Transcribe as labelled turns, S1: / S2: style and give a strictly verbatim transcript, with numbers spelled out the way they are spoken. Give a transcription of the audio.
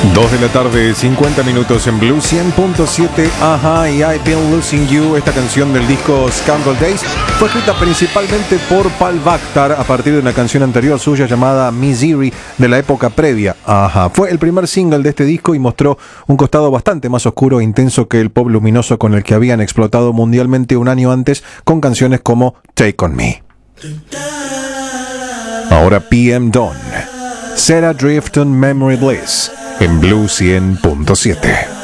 S1: dos de la tarde, cincuenta minutos en Blue cien punto siete. Ajá, y I've Been Losing You. Esta canción del disco Scandal Days fue escrita principalmente por Paul Bactar a partir de una canción anterior suya llamada Misery de la época previa. Ajá, fue el primer single de este disco y mostró un costado bastante más oscuro e intenso que el pop luminoso con el que habían explotado mundialmente un año antes con canciones como Take On Me. Ahora P M Dawn, Set Adrift on Memory Bliss en Blue cien punto siete.